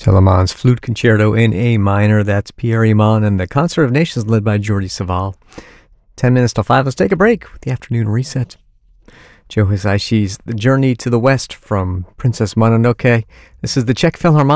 Telemann's Flute Concerto in A minor. That's Pierre Iman and the Concert of Nations led by Jordi Savall. 10 minutes till 5. Let's take a break with the afternoon reset. Joe Hisaishi's The Journey to the West from Princess Mononoke. This is the Czech Philharmonic.